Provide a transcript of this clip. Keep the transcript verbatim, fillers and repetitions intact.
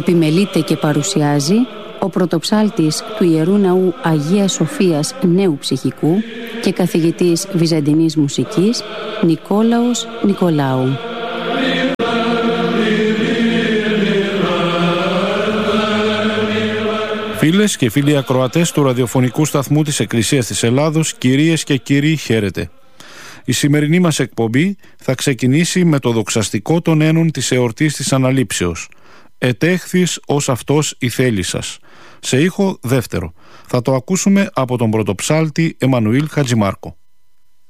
Επιμελείται και παρουσιάζει ο πρωτοψάλτης του Ιερού Ναού Αγίας Σοφίας Νέου Ψυχικού και καθηγητής βυζαντινής μουσικής Νικόλαος Νικολάου. Φίλες και φίλοι ακροατές του ραδιοφωνικού σταθμού της Εκκλησίας της Ελλάδος, κυρίες και κύριοι, χαίρετε. Η σημερινή μας εκπομπή θα ξεκινήσει με το δοξαστικό των ένων της εορτής της Αναλήψεως. «Ετέχθης ως αυτός η θέλη σας». Σε ήχο δεύτερο. Θα το ακούσουμε από τον πρωτοψάλτη Εμμανουήλ Χατζημάρκο.